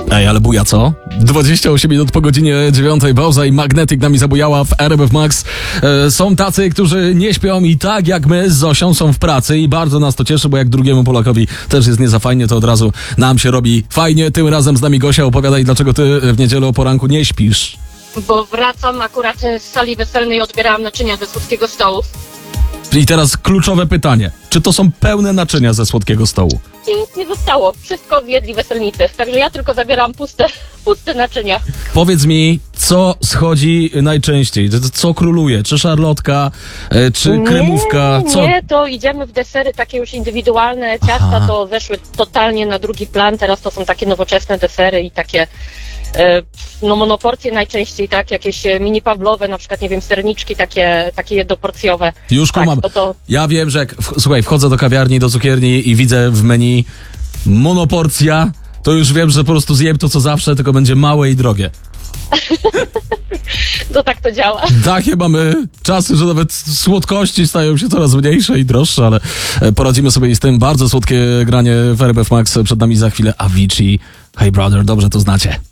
Ej, ale buja co? 28 minut po godzinie 9, Bauza i Magnetic nami zabujała w RMF Max. Są tacy, którzy nie śpią i tak jak my z Zosią są w pracy i bardzo nas to cieszy, bo jak drugiemu Polakowi też jest nie za fajnie, to od razu nam się robi fajnie. Tym razem z nami Gosia, opowiadaj, dlaczego ty w niedzielę o poranku nie śpisz. Bo wracam akurat z sali weselnej i odbierałam naczynia ze słodkiego stołu. I teraz kluczowe pytanie. Czy to są pełne naczynia ze słodkiego stołu? I nic nie zostało. Wszystko zjedli weselnicy. Także ja tylko zabieram puste naczynia. Powiedz mi, co schodzi najczęściej? Co króluje? Czy szarlotka, czy kremówka? Co? Nie, to idziemy w desery takie już indywidualne. Ciasta to weszły totalnie na drugi plan. Teraz to są takie nowoczesne desery i takie monoporcje najczęściej, tak? Jakieś mini pawlowe, na przykład, nie wiem, serniczki takie jednoporcjowe. Już kumam. Tak, Ja wiem, że jak słuchaj, wchodzę do kawiarni, do cukierni i widzę w menu monoporcja, to już wiem, że po prostu zjem to co zawsze, tylko będzie małe i drogie. To tak to działa. Takie mamy czasy, że nawet słodkości stają się coraz mniejsze i droższe, ale poradzimy sobie i z tym. Bardzo słodkie granie w RMF Max. Przed nami za chwilę Avicii. Hey brother, dobrze to znacie.